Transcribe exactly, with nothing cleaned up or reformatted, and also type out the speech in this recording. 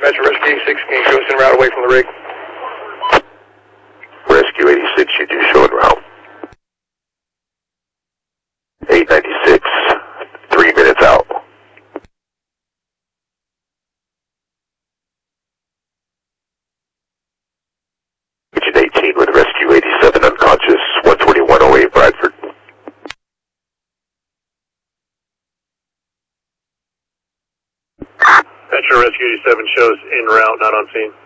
Metro Rescue eighty-six, can you show us en route away from the rig? Rescue eighty-six, you do show en route. eight ninety-six, three minutes out. Agent eighteen with Rescue eighty-seven unconscious, one twenty-one oh eight Bradford. Metro Rescue eighty-seven shows en route, not on scene.